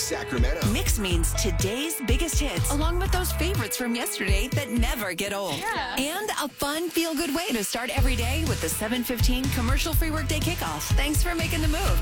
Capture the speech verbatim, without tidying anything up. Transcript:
Sacramento. Mix means today's biggest hits, along with those favorites from yesterday that never get old. Yeah. And a fun, feel-good way to start every day with the seven fifteen commercial-free workday kickoff. Thanks for making the move.